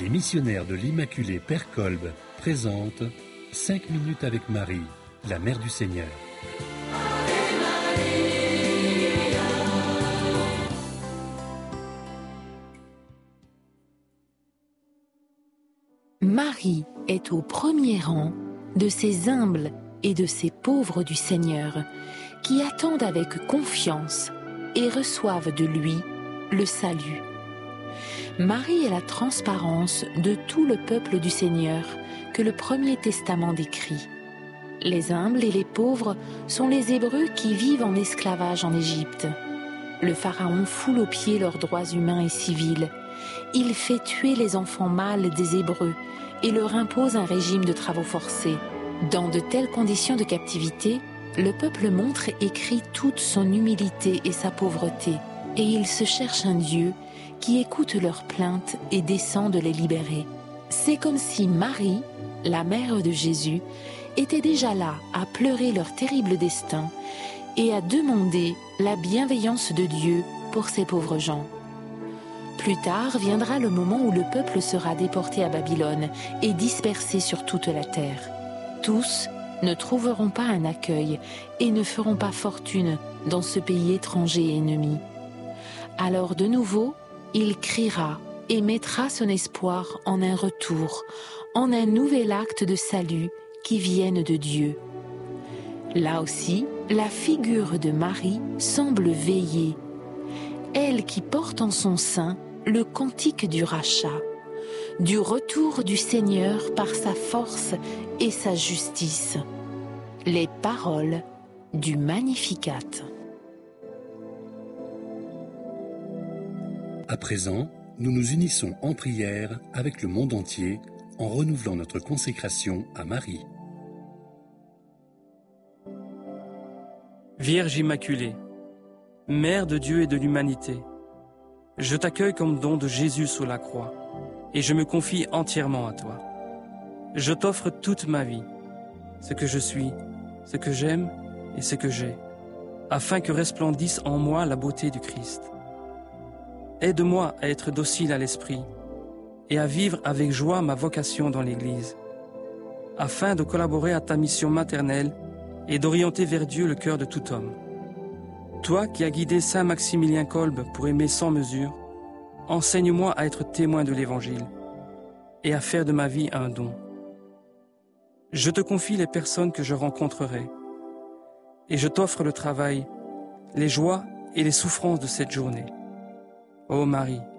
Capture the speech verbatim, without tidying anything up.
Les missionnaires de l'Immaculée Père Kolb présentent cinq minutes avec Marie, la Mère du Seigneur. Marie est au premier rang de ces humbles et de ces pauvres du Seigneur qui attendent avec confiance et reçoivent de lui le salut. Marie est la transparence de tout le peuple du Seigneur que le Premier Testament décrit. Les humbles et les pauvres sont les Hébreux qui vivent en esclavage en Égypte. Le Pharaon foule aux pieds leurs droits humains et civils. Il fait tuer les enfants mâles des Hébreux et leur impose un régime de travaux forcés. Dans de telles conditions de captivité, le peuple montre et écrit toute son humilité et sa pauvreté, et il se cherche un Dieu qui écoute leurs plaintes et descend de les libérer. C'est comme si Marie, la mère de Jésus, était déjà là à pleurer leur terrible destin et à demander la bienveillance de Dieu pour ces pauvres gens. Plus tard viendra le moment où le peuple sera déporté à Babylone et dispersé sur toute la terre. Tous ne trouveront pas un accueil et ne feront pas fortune dans ce pays étranger et ennemi. Alors de nouveau, il criera et mettra son espoir en un retour, en un nouvel acte de salut qui vienne de Dieu. Là aussi, la figure de Marie semble veiller, elle qui porte en son sein le cantique du rachat, du retour du Seigneur par sa force et sa justice, les paroles du Magnificat. À présent, nous nous unissons en prière avec le monde entier en renouvelant notre consécration à Marie. Vierge Immaculée, Mère de Dieu et de l'humanité, je t'accueille comme don de Jésus sous la croix et je me confie entièrement à toi. Je t'offre toute ma vie, ce que je suis, ce que j'aime et ce que j'ai, afin que resplendisse en moi la beauté du Christ. Aide-moi à être docile à l'esprit et à vivre avec joie ma vocation dans l'Église, afin de collaborer à ta mission maternelle et d'orienter vers Dieu le cœur de tout homme. Toi qui as guidé Saint Maximilien Kolb pour aimer sans mesure, enseigne-moi à être témoin de l'Évangile et à faire de ma vie un don. Je te confie les personnes que je rencontrerai et je t'offre le travail, les joies et les souffrances de cette journée. Ô Marie,